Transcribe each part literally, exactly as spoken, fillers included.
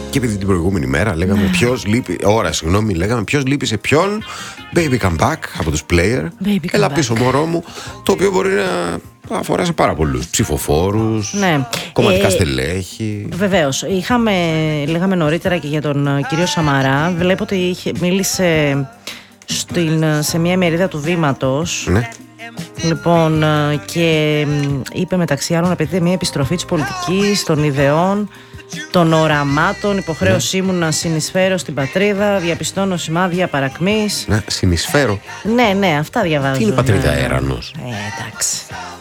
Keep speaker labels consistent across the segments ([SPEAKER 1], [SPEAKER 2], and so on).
[SPEAKER 1] Και επειδή την προηγούμενη μέρα λέγαμε
[SPEAKER 2] Ναι.
[SPEAKER 1] ποιος λείπει. Ώρα, συγγνώμη, λέγαμε ποιος λείπει σε ποιον. Baby come back από τους Player.
[SPEAKER 2] Baby
[SPEAKER 1] Έλα
[SPEAKER 2] come
[SPEAKER 1] πίσω, μωρό μου. Το οποίο μπορεί να αφορά σε πάρα πολλούς ψηφοφόρους,
[SPEAKER 2] Ναι.
[SPEAKER 1] κομματικά
[SPEAKER 2] Ε,
[SPEAKER 1] στελέχη.
[SPEAKER 2] Βεβαίως. Είχαμε, λέγαμε νωρίτερα και για τον ε, κύριο Σαμαρά. Βλέπω ότι είχε, μίλησε στην, σε μια ημερίδα του Βήματος.
[SPEAKER 1] Ναι.
[SPEAKER 2] Λοιπόν, ε, και μ, είπε μεταξύ άλλων, απαιτείται μια επιστροφή της πολιτικής, των ιδεών, των οραμάτων, υποχρέωσή μου να συνεισφέρω στην πατρίδα, διαπιστώνω σημάδια παρακμής.
[SPEAKER 1] Να συνεισφέρω.
[SPEAKER 2] Ναι, ναι, αυτά διαβάζω.
[SPEAKER 1] Τι είναι η πατρίδα
[SPEAKER 2] ναι.
[SPEAKER 1] έρανος?
[SPEAKER 2] Ε, εντάξει.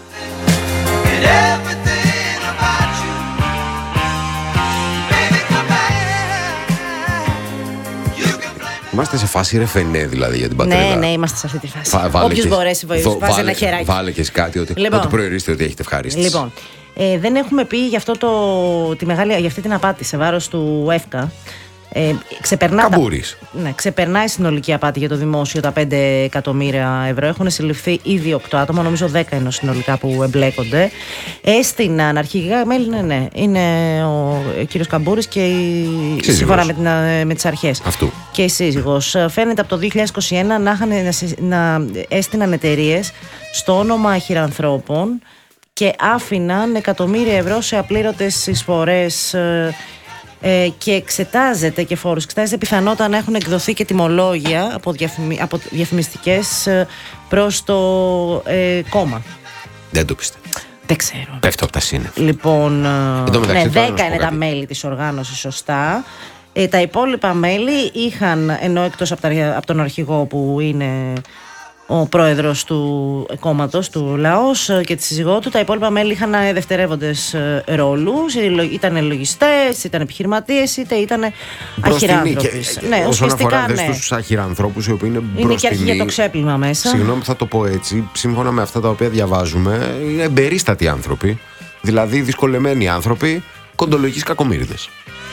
[SPEAKER 1] Είμαστε σε φάση ρεφενέ δηλαδή για την πατρίδα.
[SPEAKER 2] Ναι, ναι, είμαστε σε αυτή τη φάση.
[SPEAKER 1] Βα- βάλε
[SPEAKER 2] Όποιος
[SPEAKER 1] και-
[SPEAKER 2] μπορέσει, βοηθήσει,
[SPEAKER 1] δω-
[SPEAKER 2] βάζει
[SPEAKER 1] βάλε-
[SPEAKER 2] ένα χεράκι.
[SPEAKER 1] Βάλε και εσύ κάτι ότι,
[SPEAKER 2] Λοιπόν.
[SPEAKER 1] ότι προορίστε ότι έχετε ευχαρίστηση.
[SPEAKER 2] Λοιπόν, ε, δεν έχουμε πει για, αυτό το, τη μεγάλη, για αυτή την απάτη σε βάρος του ΕΦΚΑ. Ε, ξεπερνά τα-
[SPEAKER 1] Καμπούρης.
[SPEAKER 2] ναι, ξεπερνάει η συνολική απάτη για το δημόσιο τα πέντε εκατομμύρια ευρώ. Έχουν συλληφθεί ήδη οκτώ άτομα, νομίζω δέκα είναι συνολικά που εμπλέκονται. Έστειναν αρχικά μέλη, ναι, ναι, είναι ο, ο κύριος Καμπούρης και η,
[SPEAKER 1] Σύζυγος.
[SPEAKER 2] σύμφωνα με, την, με τις αρχές.
[SPEAKER 1] Αυτού.
[SPEAKER 2] Και η σύζυγος. Φαίνεται από το δύο χιλιάδες είκοσι ένα να, είχαν, να, συ- να έστειναν εταιρείες στο όνομα χειρανθρώπων και άφηναν εκατομμύρια ευρώ σε απλήρωτες εισφορές. ε, ε, και εξετάζεται και φόρους, εξετάζεται πιθανότητα να έχουν εκδοθεί και τιμολόγια από, διαφημι, από διαφημιστικές ε, προς το ε, κόμμα.
[SPEAKER 1] Δεν το πιστεύω.
[SPEAKER 2] Δεν ξέρω.
[SPEAKER 1] Πέφτω από τα σύννεφα.
[SPEAKER 2] Λοιπόν, ε,
[SPEAKER 1] Εν τω μεταξύ,
[SPEAKER 2] ναι,
[SPEAKER 1] τώρα να σου
[SPEAKER 2] δέκα
[SPEAKER 1] πω
[SPEAKER 2] είναι τα
[SPEAKER 1] κάτι.
[SPEAKER 2] μέλη της οργάνωσης, σωστά. Ε, τα υπόλοιπα μέλη είχαν, ενώ εκτός από, τα, από τον αρχηγό που είναι ο πρόεδρος του κόμματος, του Λαός, και τη σύζυγό του, τα υπόλοιπα μέλη είχαν δευτερεύοντες ε, ρόλους. Ήταν λογιστές, ήταν επιχειρηματίες, είτε ήταν
[SPEAKER 1] Μπροστινή.
[SPEAKER 2] αχυράνθρωποι.
[SPEAKER 1] Και,
[SPEAKER 2] Ναι,
[SPEAKER 1] όσον αφορά
[SPEAKER 2] ουσιαστικά
[SPEAKER 1] δε
[SPEAKER 2] ναι.
[SPEAKER 1] στους αχυρανθρώπους οι οποίοι είναι
[SPEAKER 2] Είναι και
[SPEAKER 1] μπροστινοί.
[SPEAKER 2] αρχή για το ξέπλυμα μέσα.
[SPEAKER 1] Συγγνώμη που θα το πω έτσι, σύμφωνα με αυτά τα οποία διαβάζουμε, είναι εμπερίστατοι άνθρωποι. Δηλαδή δυσκολεμένοι άνθρωποι, κοντολογείς κακομοίριδες.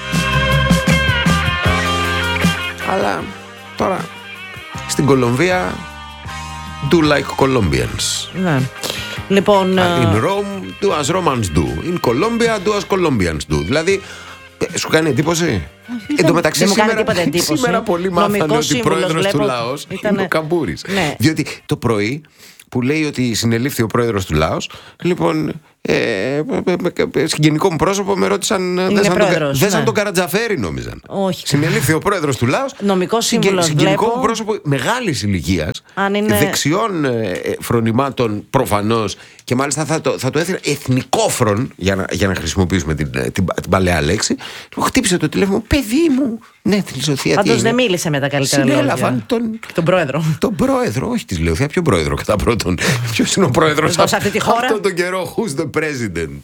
[SPEAKER 1] Αλλά τώρα στην Κολομβία do like Colombians.
[SPEAKER 2] Ναι. Λοιπόν,
[SPEAKER 1] In Rome do as Romans do. In Colombia do as Colombians do. Δηλαδή, ε, σου κάνει εντύπωση? Εν τω μεταξύ,
[SPEAKER 2] δεν μου κάνει
[SPEAKER 1] σήμερα,
[SPEAKER 2] τίποτα εντύπωση.
[SPEAKER 1] σήμερα πολλοί μάθανε
[SPEAKER 2] Νομικός
[SPEAKER 1] ότι
[SPEAKER 2] σύμβουλος
[SPEAKER 1] πρόεδρος του
[SPEAKER 2] βλέπω,
[SPEAKER 1] Λαός
[SPEAKER 2] ήτανε-
[SPEAKER 1] είναι ο Καμπούρης.
[SPEAKER 2] Ναι.
[SPEAKER 1] Διότι το πρωί που λέει ότι συνελήφθη ο πρόεδρος του Λαός, λοιπόν, ε, συγγενικό μου πρόσωπο με ρώτησαν.
[SPEAKER 2] Είναι
[SPEAKER 1] δέσαν τον,
[SPEAKER 2] πρόεδρος,
[SPEAKER 1] δέσαν
[SPEAKER 2] ναι.
[SPEAKER 1] τον Καρατζαφέρη, νόμιζαν.
[SPEAKER 2] Όχι.
[SPEAKER 1] Συνελήφθη ο πρόεδρος του Λαός.
[SPEAKER 2] Νομικός
[SPEAKER 1] συγγε-
[SPEAKER 2] σύμβουλος
[SPEAKER 1] Συγγενικό
[SPEAKER 2] βλέπω.
[SPEAKER 1] μου πρόσωπο μεγάλης ηλικίας,
[SPEAKER 2] Αν είναι-
[SPEAKER 1] δεξιών ε, ε, φρονημάτων προφανώς, και μάλιστα θα το, θα το έθελα εθνικόφρον, για να, για να χρησιμοποιήσουμε την, την, την, την παλαιά λέξη. Λοιπόν, χτύπησε το τηλέφωνο, παιδί μου. Ναι, τη Λεωθεία.
[SPEAKER 2] Πάντως δεν μίλησε με τα καλύτερα λόγια.
[SPEAKER 1] Συνέλαβαν τον,
[SPEAKER 2] Τον πρόεδρο.
[SPEAKER 1] τον πρόεδρο, όχι τη Λεωθεία, ποιο πρόεδρο κατά πρώτον. Ποιο είναι ο πρόεδρο
[SPEAKER 2] Εδώ, σε αυτή τη χώρα.
[SPEAKER 1] αυτόν τον καιρό, who's the president?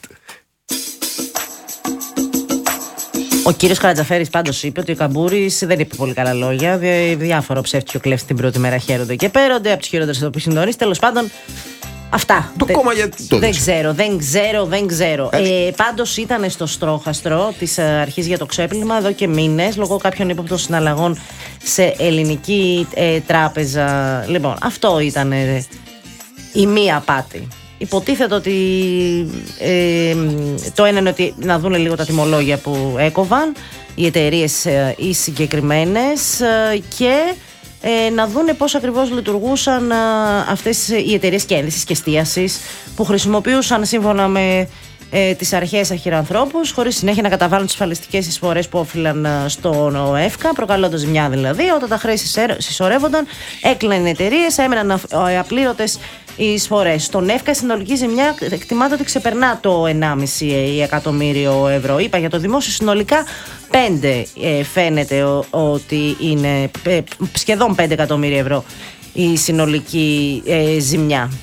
[SPEAKER 2] Ο κύριος Καρατζαφέρης πάντως είπε ότι ο Καμπούρης δεν είπε πολύ καλά λόγια. Δι- Διάφορο ψεύτικο κλέφτη την πρώτη μέρα χαίρονται και πέρονται από τους χειρότερους από τους συντονείς. Τέλος πάντων, αυτά.
[SPEAKER 1] Το
[SPEAKER 2] Δεν-
[SPEAKER 1] κόμμα γιατί το
[SPEAKER 2] Δεν
[SPEAKER 1] έδειξε.
[SPEAKER 2] ξέρω, δεν ξέρω, δεν ξέρω.
[SPEAKER 1] Έτσι.
[SPEAKER 2] Ε, πάντως ήταν στο στρόχαστρο της ε, αρχής για το ξέπλυμα εδώ και μήνες λόγω κάποιων ύποπτων συναλλαγών σε ελληνική ε, τράπεζα. Λοιπόν, αυτό ήταν ε, η μία απάτη. Υποτίθεται ότι ε, το ένα είναι ότι να δουν λίγο τα τιμολόγια που έκοβαν οι εταιρείες ε, οι συγκεκριμένες ε, και ε, να δουν πώς ακριβώς λειτουργούσαν ε, αυτές οι εταιρείες κέρδισης και εστίασης που χρησιμοποιούσαν σύμφωνα με ε, τις αρχές αχυρανθρώπους, χωρίς συνέχεια να καταβάλουν τις ασφαλιστικές εισφορές που όφυλαν ε, στον ΟΕΦΚΑ, προκαλώντας ζημιά δηλαδή. Όταν τα χρέη συσσέρ- συσσωρεύονταν, έκλαιναν οι εταιρείες, έμεναν αφ- ε, απλήρωτες οι εισφορές. Στον ΕΦΚΑ η συνολική ζημιά εκτιμάται ότι ξεπερνά το ενάμιση εκατομμύριο ευρώ. Είπα για το δημόσιο συνολικά πέντε ε, φαίνεται ο- ότι είναι ε, σχεδόν πέντε εκατομμύρια ευρώ η συνολική ε, ζημιά.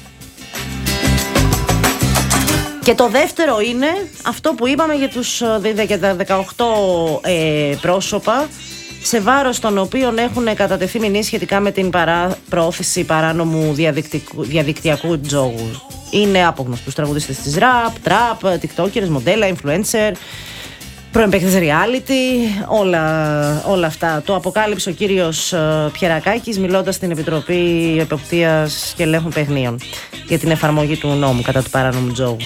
[SPEAKER 2] Και το δεύτερο είναι αυτό που είπαμε για, τους, ε, για τα δεκαοκτώ ε, πρόσωπα σε βάρος των οποίων έχουν κατατεθεί μηνύσεις σχετικά με την παρά, προώθηση παράνομου διαδικτυακού, διαδικτυακού τζόγου. Είναι από γνωστούς τραγουδιστές της rap, trap, tiktokers, μοντέλα, influencer, προεμπαίκτες reality, όλα, όλα αυτά. Το αποκάλυψε ο κύριος ε, Πιερακάκης μιλώντας στην Επιτροπή Εποπτείας και Ελέγχων Παιχνίων για την εφαρμογή του νόμου κατά του παράνομου τζόγου.